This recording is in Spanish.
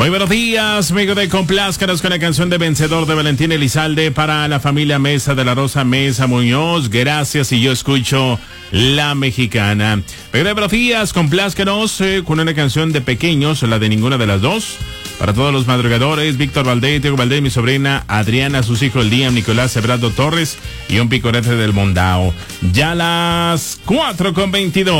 Muy buenos días, amigo de Complázcanos con la canción de Vencedor de Valentín Elizalde para la familia Mesa de la Rosa Mesa Muñoz. Gracias, y yo escucho La Mexicana. Muy buenos días, Complázcanos con una canción de Pequeños, la de Ninguna de las Dos. Para todos los madrugadores, Víctor Valdés, Diego Valdés, mi sobrina Adriana, sus hijos Liam, Nicolás Ebrardo Torres y un picorete del Mondao. Ya las 4:22.